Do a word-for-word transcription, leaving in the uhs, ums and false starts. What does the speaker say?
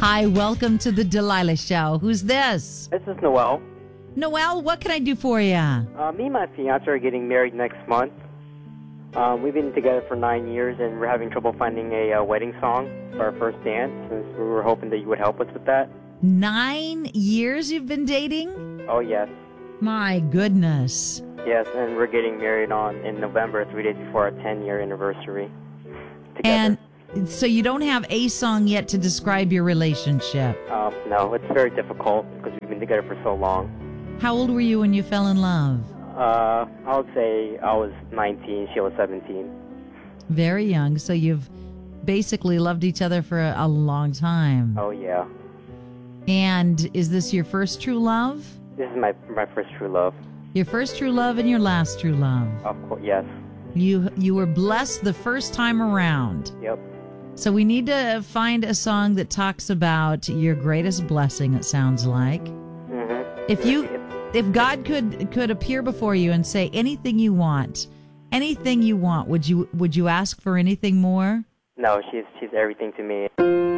Hi, welcome to the Delilah Show. Who's this? This is Noel. Noel, what can I do for you? Uh, me and my fiance are getting married next month. Um, we've been together for nine years, and we're having trouble finding a uh, wedding song for our first dance. And we were hoping that you would help us with that. Nine years you've been dating? Oh, yes. My goodness. Yes, and we're getting married on in November, three days before our ten-year anniversary. Together. And so you don't have a song yet to describe your relationship? Um, no, it's very difficult because we've been together for so long. How old were you when you fell in love? Uh, I would say I was nineteen, she was seventeen. Very young, so you've basically loved each other for a, a long time. Oh, yeah. And is this your first true love? This is my my first true love. Your first true love and your last true love. Of course, yes. You you were blessed the first time around. Yep. So we need to find a song that talks about your greatest blessing, it sounds like. Mm-hmm. If you if God could could appear before you and say anything you want, anything you want, would you would you ask for anything more? No, she's she's everything to me.